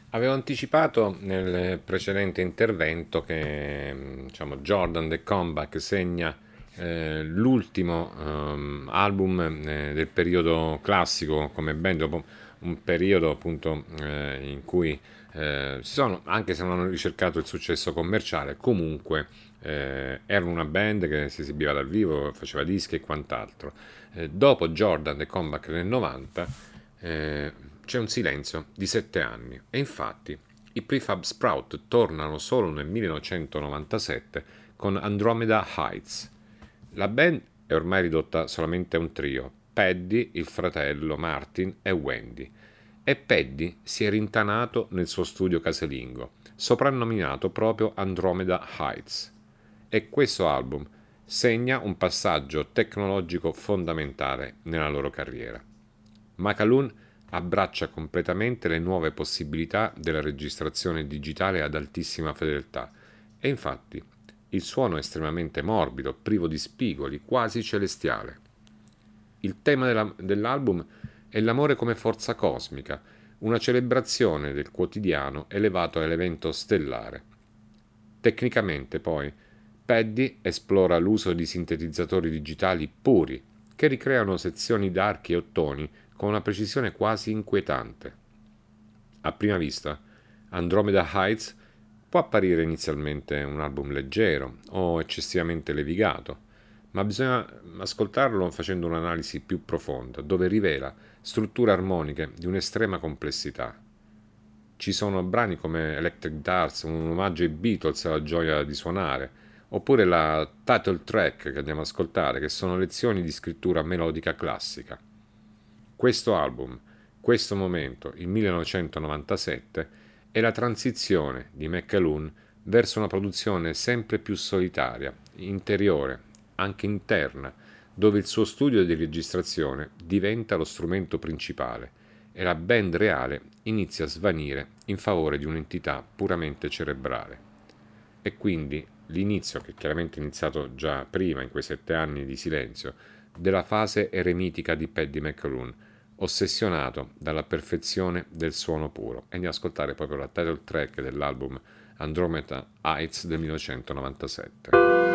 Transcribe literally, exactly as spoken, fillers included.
Avevo anticipato nel precedente intervento che mm, diciamo, Jordan The Comeback segna eh, l'ultimo ehm, album eh, del periodo classico come band, dopo un periodo appunto eh, in cui eh, si sono, anche se non hanno ricercato il successo commerciale, comunque eh, erano una band che si esibiva dal vivo, faceva dischi e quant'altro. Eh, dopo Jordan The Comeback nel novanta eh, c'è un silenzio di sette anni e infatti i Prefab Sprout tornano solo nel millenovecentonovantasette con Andromeda Heights. La band è ormai ridotta solamente a un trio: Paddy, il fratello Martin e Wendy. E Paddy si è rintanato nel suo studio casalingo, soprannominato proprio Andromeda Heights. E questo album segna un passaggio tecnologico fondamentale nella loro carriera. Macaloon abbraccia completamente le nuove possibilità della registrazione digitale ad altissima fedeltà e infatti il suono è estremamente morbido, privo di spigoli, quasi celestiale. Il tema della- dell'album è l'amore come forza cosmica, una celebrazione del quotidiano elevato all'evento stellare. Tecnicamente, poi, Paddy esplora l'uso di sintetizzatori digitali puri che ricreano sezioni d'archi e ottoni con una precisione quasi inquietante. A prima vista, Andromeda Heights può apparire inizialmente un album leggero o eccessivamente levigato, ma bisogna ascoltarlo facendo un'analisi più profonda, dove rivela strutture armoniche di un'estrema complessità. Ci sono brani come Electric Darts, un omaggio ai Beatles alla gioia di suonare, oppure la title track che andiamo ad ascoltare, che sono lezioni di scrittura melodica classica. Questo album, questo momento, il millenovecentonovantasette, è la transizione di McAloon verso una produzione sempre più solitaria, interiore, anche interna, dove il suo studio di registrazione diventa lo strumento principale e la band reale inizia a svanire in favore di un'entità puramente cerebrale. E quindi l'inizio, che chiaramente è iniziato già prima, in quei sette anni di silenzio, della fase eremitica di Paddy McAloon, ossessionato dalla perfezione del suono puro. E andiamo ad ascoltare proprio la title track dell'album Andromeda Heights del millenovecentonovantasette.